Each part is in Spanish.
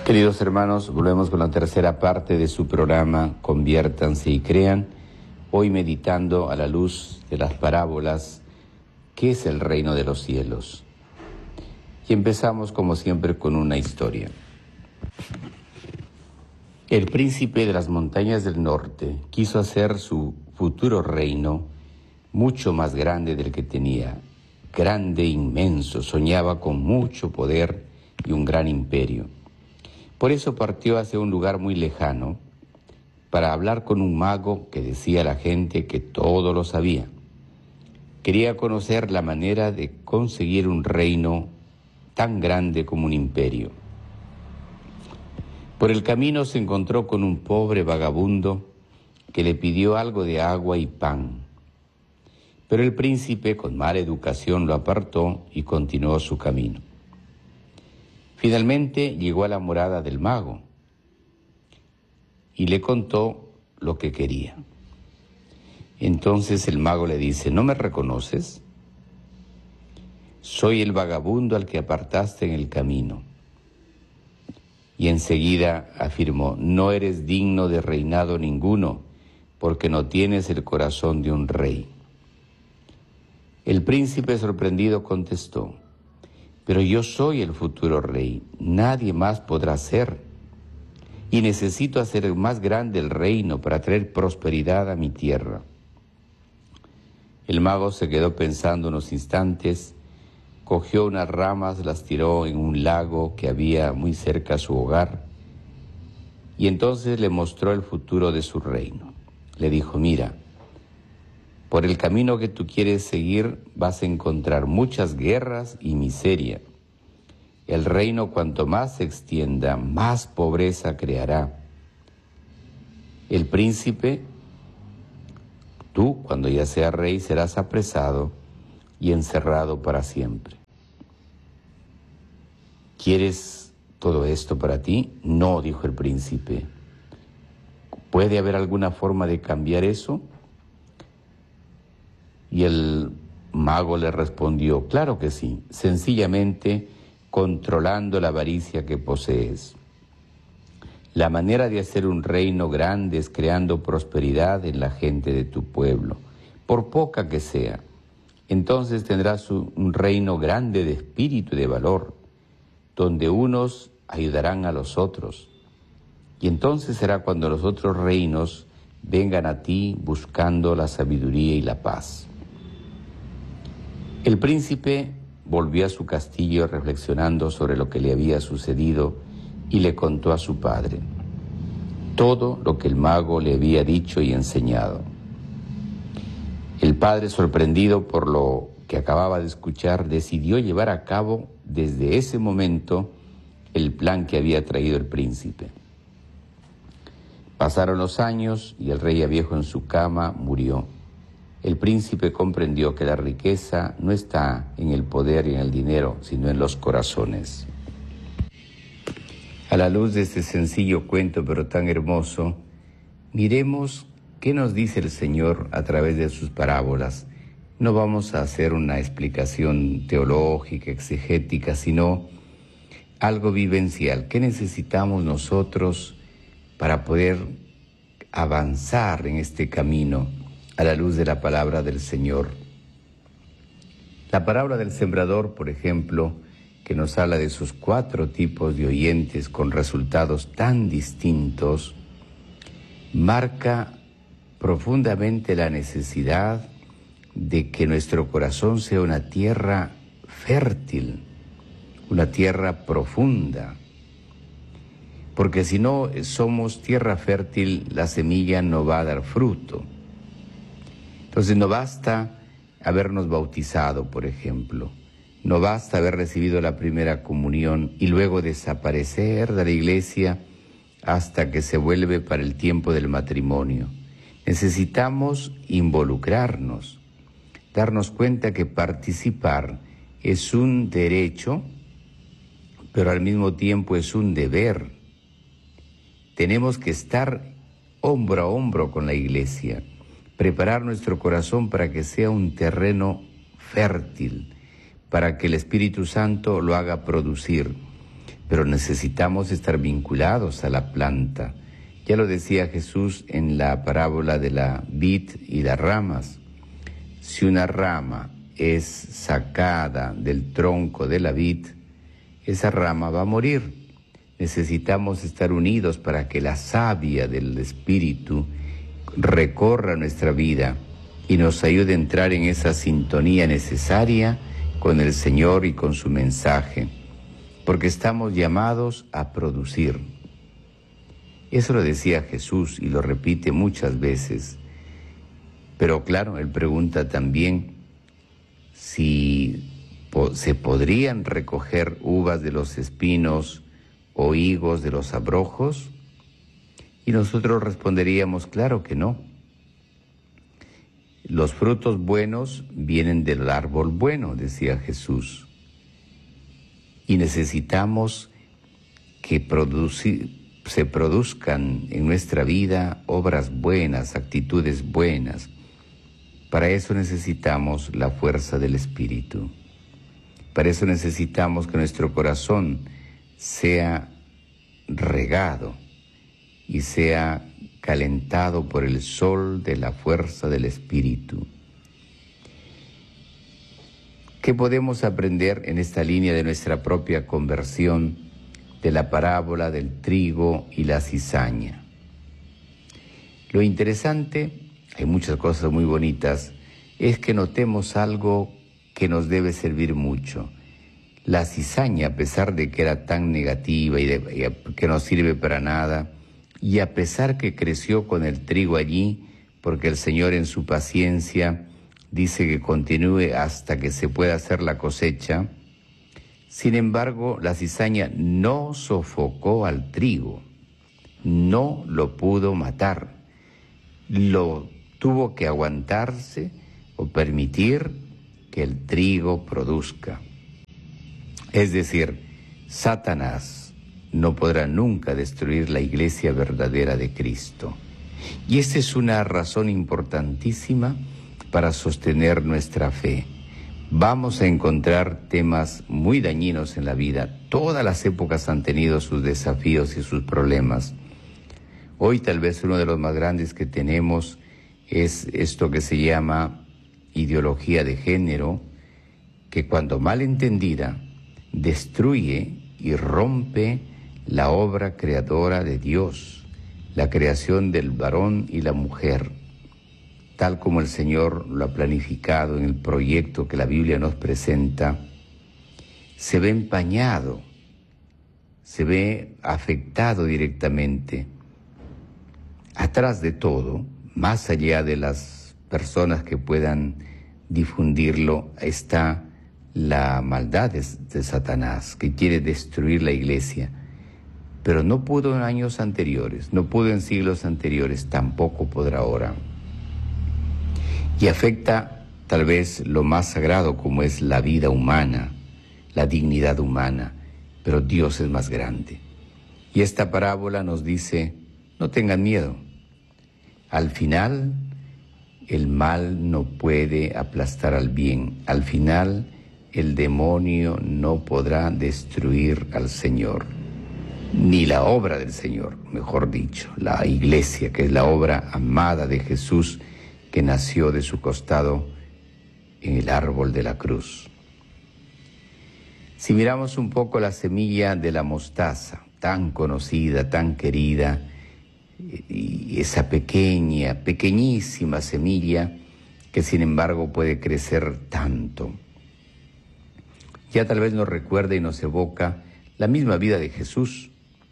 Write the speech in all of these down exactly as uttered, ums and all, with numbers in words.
Queridos hermanos, volvemos con la tercera parte de su programa Conviértanse y Crean, hoy meditando a la luz de las parábolas, ¿qué es el reino de los cielos? Y empezamos como siempre con una historia. El príncipe de las montañas del norte quiso hacer su futuro reino mucho más grande del que tenía, grande, inmenso, soñaba con mucho poder y un gran imperio. Por eso partió hacia un lugar muy lejano para hablar con un mago que decía a la gente que todo lo sabía. Quería conocer la manera de conseguir un reino tan grande como un imperio. Por el camino se encontró con un pobre vagabundo que le pidió algo de agua y pan. Pero el príncipe, con mala educación, lo apartó y continuó su camino. Finalmente llegó a la morada del mago y le contó lo que quería. Entonces el mago le dice: ¿no me reconoces? Soy el vagabundo al que apartaste en el camino. Y enseguida afirmó: no eres digno de reinado ninguno, porque no tienes el corazón de un rey. El príncipe sorprendido contestó: pero yo soy el futuro rey, nadie más podrá ser, y necesito hacer más grande el reino para traer prosperidad a mi tierra. El mago se quedó pensando unos instantes, cogió unas ramas, las tiró en un lago que había muy cerca a su hogar, y entonces le mostró el futuro de su reino. Le dijo: mira, por el camino que tú quieres seguir vas a encontrar muchas guerras y miseria. El reino, cuanto más se extienda, más pobreza creará. El príncipe, tú, cuando ya seas rey, serás apresado y encerrado para siempre. ¿Quieres todo esto para ti? No, dijo el príncipe. ¿Puede haber alguna forma de cambiar eso? Y el mago le respondió: claro que sí, sencillamente controlando la avaricia que posees. La manera de hacer un reino grande es creando prosperidad en la gente de tu pueblo, por poca que sea. Entonces tendrás un reino grande de espíritu y de valor, donde unos ayudarán a los otros. Y entonces será cuando los otros reinos vengan a ti buscando la sabiduría y la paz. El príncipe volvió a su castillo reflexionando sobre lo que le había sucedido y le contó a su padre todo lo que el mago le había dicho y enseñado. El padre, sorprendido por lo que acababa de escuchar, decidió llevar a cabo desde ese momento el plan que había traído el príncipe. Pasaron los años y el rey, ya viejo en su cama, murió. El príncipe comprendió que la riqueza no está en el poder y en el dinero, sino en los corazones. A la luz de este sencillo cuento, pero tan hermoso, miremos qué nos dice el Señor a través de sus parábolas. No vamos a hacer una explicación teológica, exegética, sino algo vivencial. ¿Qué necesitamos nosotros para poder avanzar en este camino a la luz de la palabra del Señor? La parábola del sembrador, por ejemplo, que nos habla de esos cuatro tipos de oyentes con resultados tan distintos, marca profundamente la necesidad de que nuestro corazón sea una tierra fértil, una tierra profunda, porque si no somos tierra fértil, la semilla no va a dar fruto. Entonces no basta habernos bautizado, por ejemplo, no basta haber recibido la primera comunión y luego desaparecer de la iglesia hasta que se vuelve para el tiempo del matrimonio. Necesitamos involucrarnos, darnos cuenta que participar es un derecho, pero al mismo tiempo es un deber. Tenemos que estar hombro a hombro con la iglesia, preparar nuestro corazón para que sea un terreno fértil, para que el Espíritu Santo lo haga producir. pero necesitamos estar vinculados a la planta. Ya lo decía Jesús en la parábola de la vid y las ramas. Si una rama es sacada del tronco de la vid, esa rama va a morir. Necesitamos estar unidos para que la savia del Espíritu recorra nuestra vida y nos ayude a entrar en esa sintonía necesaria con el Señor y con su mensaje, porque estamos llamados a producir. Eso lo decía Jesús y lo repite muchas veces. Pero claro, él pregunta también si po- se podrían recoger uvas de los espinos o higos de los abrojos, y nosotros responderíamos, claro que no. Los frutos buenos vienen del árbol bueno, decía Jesús, y necesitamos que produci- se produzcan en nuestra vida obras buenas, actitudes buenas. Para eso necesitamos la fuerza del Espíritu. Para eso necesitamos que nuestro corazón sea regado y sea calentado por el sol de la fuerza del Espíritu. ¿Qué podemos aprender en esta línea de nuestra propia conversión de la parábola del trigo y la cizaña? Lo interesante, hay muchas cosas muy bonitas, es que notemos algo que nos debe servir mucho. La cizaña, a pesar de que era tan negativa y, de, y que no sirve para nada, y a pesar que creció con el trigo allí, porque el Señor en su paciencia dice que continúe hasta que se pueda hacer la cosecha, sin embargo, la cizaña no sofocó al trigo, no lo pudo matar, lo tuvo que aguantarse o permitir que el trigo produzca. Es decir, Satanás no podrá nunca destruir la iglesia verdadera de Cristo. Y esta es una razón importantísima para sostener nuestra fe. Vamos a encontrar temas muy dañinos en la vida. Todas las épocas han tenido sus desafíos y sus problemas. Hoy tal vez uno de los más grandes que tenemos es esto que se llama ideología de género, que cuando mal entendida destruye y rompe la obra creadora de Dios, la creación del varón y la mujer, tal como el Señor lo ha planificado en el proyecto que la Biblia nos presenta. Se ve empañado, se ve afectado directamente. Atrás de todo, más allá de las personas que puedan difundirlo, está la maldad de, de Satanás, que quiere destruir la iglesia. Pero no pudo en años anteriores, no pudo en siglos anteriores, tampoco podrá ahora. Y afecta tal vez lo más sagrado, como es la vida humana, la dignidad humana, pero Dios es más grande. Y esta parábola nos dice, no tengan miedo. Al final, el mal no puede aplastar al bien. Al final, el demonio no podrá destruir al Señor, ni la obra del Señor, mejor dicho, la iglesia, que es la obra amada de Jesús, que nació de su costado en el árbol de la cruz. Si miramos un poco la semilla de la mostaza, tan conocida, tan querida, y esa pequeña, pequeñísima semilla que sin embargo puede crecer tanto. Ya tal vez nos recuerda y nos evoca la misma vida de Jesús.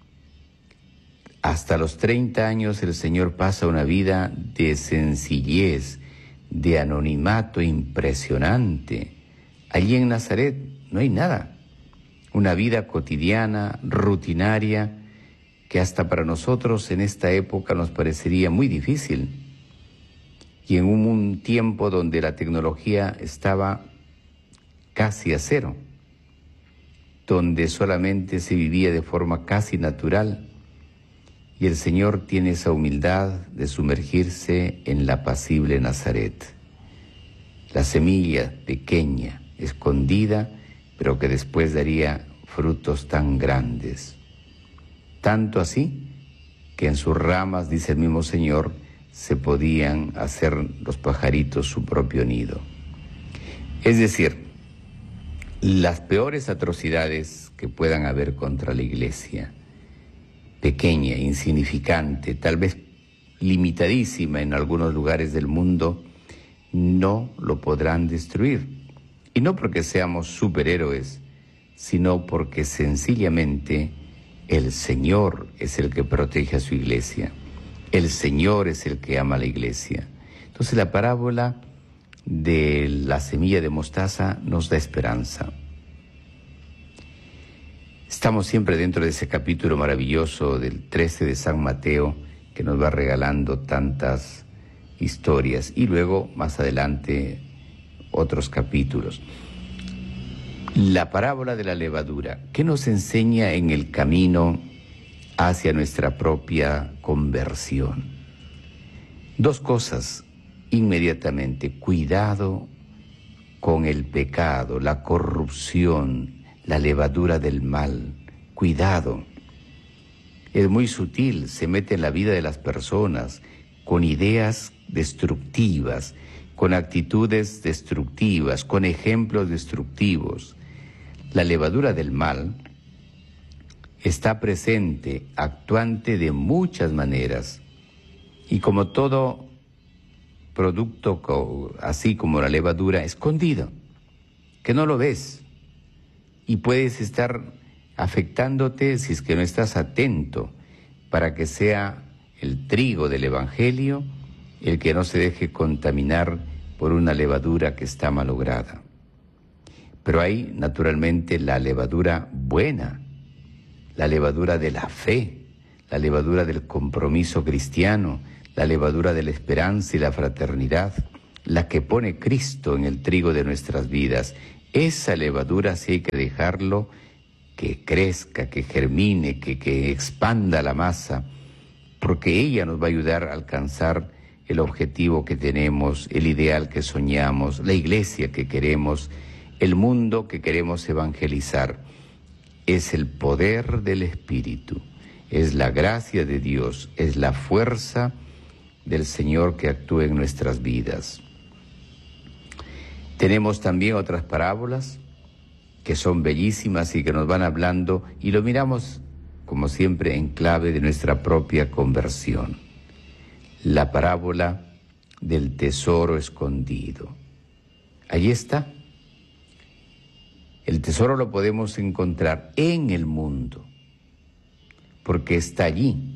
Hasta los treinta años el Señor pasa una vida de sencillez, de anonimato impresionante. Allí en Nazaret no hay nada. Una vida cotidiana, rutinaria, que hasta para nosotros en esta época nos parecería muy difícil. Y en un, un tiempo donde la tecnología estaba casi a cero, donde solamente se vivía de forma casi natural, y el Señor tiene esa humildad de sumergirse en la apacible Nazaret. La semilla pequeña, escondida, pero que después daría frutos tan grandes. Tanto así que en sus ramas, dice el mismo Señor, se podían hacer los pajaritos su propio nido. Es decir, las peores atrocidades que puedan haber contra la Iglesia, pequeña, insignificante, tal vez limitadísima en algunos lugares del mundo, no lo podrán destruir. Y no porque seamos superhéroes, sino porque sencillamente el Señor es el que protege a su Iglesia. El Señor es el que ama a la Iglesia. Entonces la parábola de la semilla de mostaza nos da esperanza. Estamos siempre dentro de ese capítulo maravilloso del trece de San Mateo, que nos va regalando tantas historias, y luego más adelante otros capítulos. La parábola de la levadura, ¿qué nos enseña en el camino hacia nuestra propia conversión? Dos cosas inmediatamente: cuidado con el pecado, la corrupción, la levadura del mal. Cuidado. Es muy sutil, se mete en la vida de las personas con ideas destructivas, con actitudes destructivas, con ejemplos destructivos. La levadura del mal está presente, actuante de muchas maneras, y como todo producto, así como la levadura, escondido, que no lo ves, y puedes estar afectándote si es que no estás atento, para que sea el trigo del Evangelio el que no se deje contaminar por una levadura que está malograda. Pero hay naturalmente la levadura buena, la levadura de la fe, la levadura del compromiso cristiano, la levadura de la esperanza y la fraternidad, la que pone Cristo en el trigo de nuestras vidas. Esa levadura sí hay que dejarlo que crezca, que germine, que, que expanda la masa, porque ella nos va a ayudar a alcanzar el objetivo que tenemos, el ideal que soñamos, la iglesia que queremos, el mundo que queremos evangelizar. Es el poder del Espíritu, es la gracia de Dios, es la fuerza del Señor que actúa en nuestras vidas. Tenemos también otras parábolas que son bellísimas y que nos van hablando, y lo miramos, como siempre, en clave de nuestra propia conversión. La parábola del tesoro escondido. Allí está. El tesoro lo podemos encontrar en el mundo, porque está allí.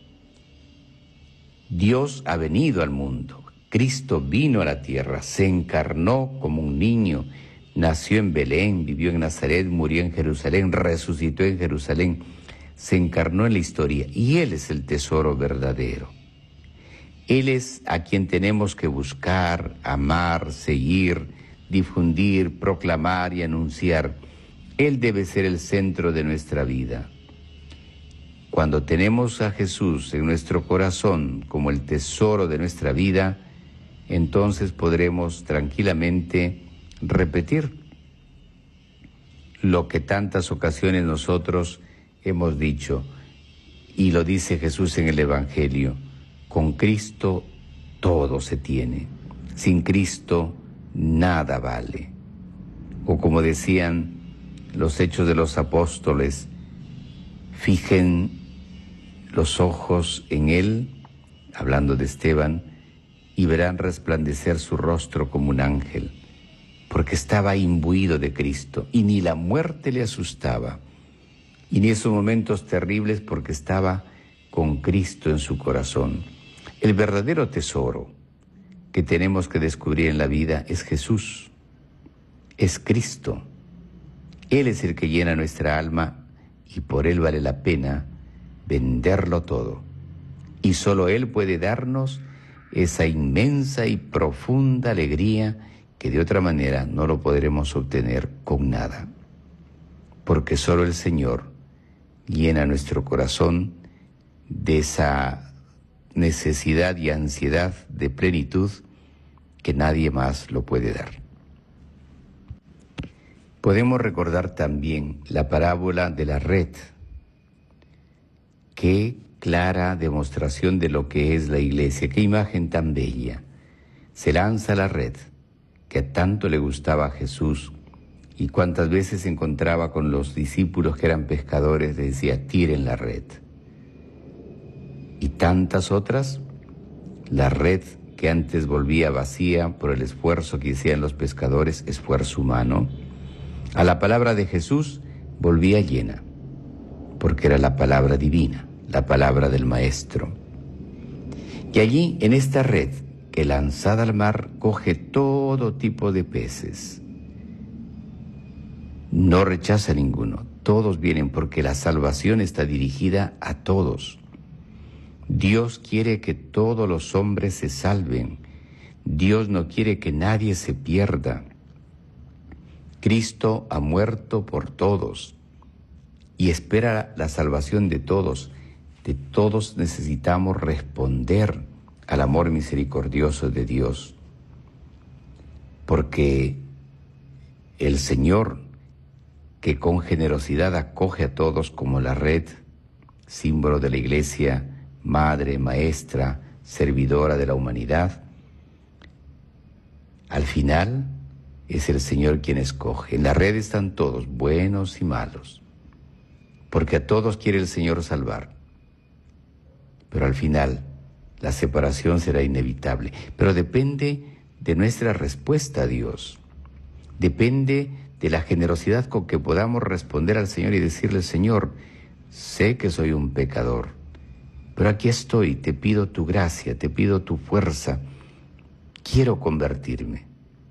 Dios ha venido al mundo, Cristo vino a la tierra, se encarnó como un niño, nació en Belén, vivió en Nazaret, murió en Jerusalén, resucitó en Jerusalén, se encarnó en la historia, y Él es el tesoro verdadero. Él es a quien tenemos que buscar, amar, seguir, difundir, proclamar y anunciar. Él debe ser el centro de nuestra vida. Cuando tenemos a Jesús en nuestro corazón como el tesoro de nuestra vida, entonces podremos tranquilamente repetir lo que tantas ocasiones nosotros hemos dicho, y lo dice Jesús en el Evangelio: con Cristo todo se tiene, sin Cristo nada vale. O como decían los Hechos de los Apóstoles: fijen los ojos en Él, hablando de Esteban, y verán resplandecer su rostro como un ángel, porque estaba imbuido de Cristo, y ni la muerte le asustaba, y ni esos momentos terribles, porque estaba con Cristo en su corazón. El verdadero tesoro que tenemos que descubrir en la vida es Jesús, es Cristo. Él es el que llena nuestra alma, y por Él vale la pena venderlo todo. Y solo Él puede darnos esa inmensa y profunda alegría que de otra manera no lo podremos obtener con nada. Porque solo el Señor llena nuestro corazón de esa necesidad y ansiedad de plenitud que nadie más lo puede dar. Podemos recordar también la parábola de la red. Qué clara demostración de lo que es la iglesia, qué imagen tan bella. Se lanza la red, que tanto le gustaba a Jesús, y cuántas veces se encontraba con los discípulos que eran pescadores, les decía, tiren la red. Y tantas otras, la red que antes volvía vacía por el esfuerzo que hacían los pescadores, esfuerzo humano, a la palabra de Jesús volvía llena, porque era la palabra divina, la palabra del Maestro. Y allí, en esta red, que lanzada al mar, coge todo tipo de peces. No rechaza ninguno, todos vienen porque la salvación está dirigida a todos. Dios quiere que todos los hombres se salven. Dios no quiere que nadie se pierda. Cristo ha muerto por todos y espera la salvación de todos. De todos necesitamos responder al amor misericordioso de Dios, porque el Señor, que con generosidad acoge a todos como la red, símbolo de la Iglesia, madre, maestra, servidora de la humanidad, al final es el Señor quien escoge. En la red están todos, buenos y malos, porque a todos quiere el Señor salvar. Pero al final la separación será inevitable. Pero depende de nuestra respuesta a Dios. Depende de la generosidad con que podamos responder al Señor y decirle, Señor, sé que soy un pecador, pero aquí estoy, te pido tu gracia, te pido tu fuerza. Quiero convertirme.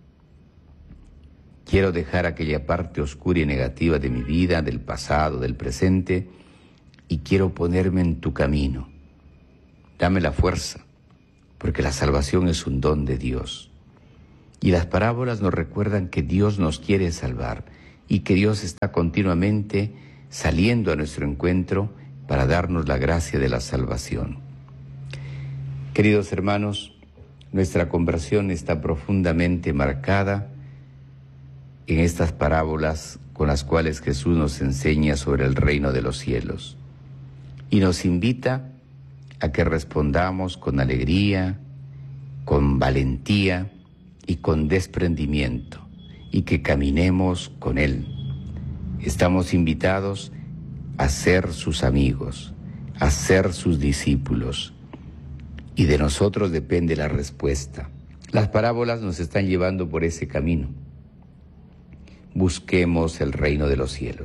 Quiero dejar aquella parte oscura y negativa de mi vida, del pasado, del presente, y quiero ponerme en tu camino. Dame la fuerza, porque la salvación es un don de Dios. Y las parábolas nos recuerdan que Dios nos quiere salvar y que Dios está continuamente saliendo a nuestro encuentro para darnos la gracia de la salvación. Queridos hermanos, nuestra conversión está profundamente marcada en estas parábolas con las cuales Jesús nos enseña sobre el reino de los cielos y nos invita a que respondamos con alegría, con valentía y con desprendimiento, y que caminemos con Él. Estamos invitados a ser sus amigos, a ser sus discípulos, y de nosotros depende la respuesta. Las parábolas nos están llevando por ese camino. Busquemos el reino de los cielos.